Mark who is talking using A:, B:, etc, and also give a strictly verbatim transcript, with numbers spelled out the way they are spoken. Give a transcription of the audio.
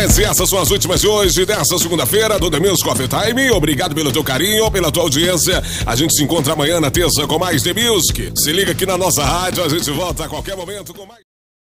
A: E essas são as últimas de hoje, dessa segunda-feira, do The Music Coffee Time. Obrigado pelo teu carinho, pela tua audiência. A gente se encontra amanhã na terça com mais The Music. Se liga aqui na nossa rádio, a gente volta a qualquer momento com mais...